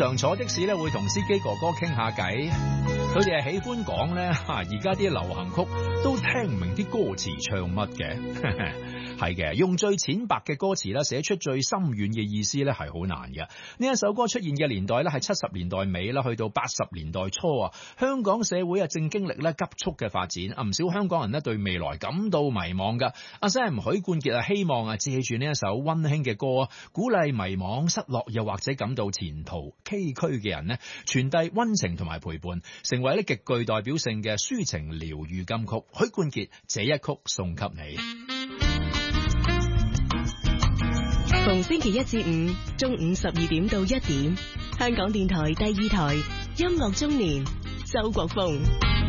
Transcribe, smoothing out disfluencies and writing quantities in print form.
常坐的士咧會同司機哥哥傾下偈，佢哋係喜歡講咧而家啲流行曲都聽唔明啲歌詞唱乜嘅。係嘅，用最淺白嘅歌詞咧寫出最深遠嘅意思咧係好難嘅。呢一首歌出現嘅年代咧係70年代尾啦，去到80年代初啊，香港社會啊正經歷咧急速嘅發展，唔少香港人咧對未來感到迷茫噶。阿 Sam 許冠傑啊希望啊借住呢一首溫馨嘅歌，鼓勵迷茫、失落又或者感到前途崎嶇嘅人咧，傳遞溫情同埋陪伴，成為咧極具代表性嘅抒情療癒金曲。許冠傑這一曲送給你。 逢星期一至五中午12點到1點，香港電台第2台音樂中年，周國峰。